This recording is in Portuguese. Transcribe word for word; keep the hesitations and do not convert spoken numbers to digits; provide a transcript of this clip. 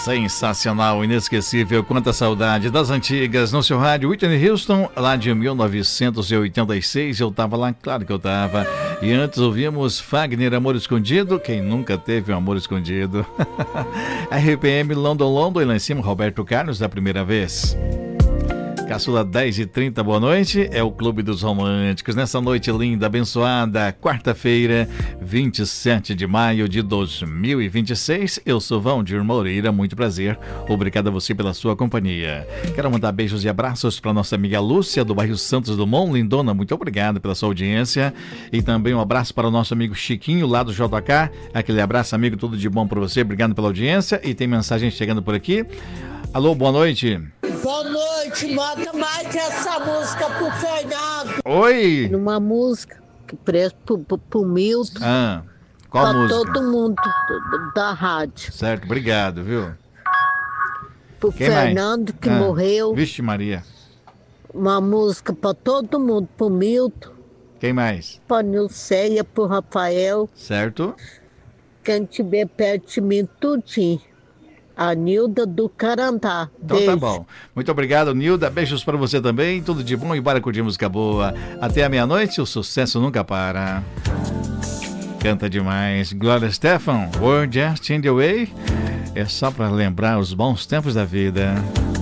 Sensacional, inesquecível, quanta saudade das antigas. No seu rádio, Whitney Houston, lá de mil novecentos e oitenta e seis, eu tava lá, claro que eu tava. E antes ouvimos Fagner, Amor Escondido, quem nunca teve um amor escondido? R P M, London, London, e lá em cima, Roberto Carlos, da primeira vez. Caçula dez e trinta, boa noite, é o Clube dos Românticos, nessa noite linda, abençoada, quarta-feira, vinte e sete de maio de dois mil e vinte e seis, eu sou Valdir Moreira, muito prazer, obrigado a você pela sua companhia. Quero mandar beijos e abraços para nossa amiga Lúcia, do bairro Santos Dumont, lindona, muito obrigado pela sua audiência, e também um abraço para o nosso amigo Chiquinho, lá do J K, aquele abraço, amigo, tudo de bom para você, obrigado pela audiência, e tem mensagem chegando por aqui. Alô, boa noite. Boa noite, bota mais essa música pro Fernando. Oi! Uma música que presta pro, pro, pro Milton. Ah, qual pra música? todo mundo do- da rádio. Certo, obrigado, viu? Pro Quem mais? Fernando que Ah, morreu. Vixe Maria. Uma música pra todo mundo, pro Milton, Quem mais? pra Nilceia, pro Rafael. Certo? Quem tiver perto de mim, tudinho. A Nilda do Carandá. Então Beijo. tá bom. Muito obrigado, Nilda. Beijos para você também. Tudo de bom e bora curtir música boa. Até a meia-noite, o sucesso nunca para. Canta demais. Gloria Estefan, World Just in the Way. É só para lembrar os bons tempos da vida.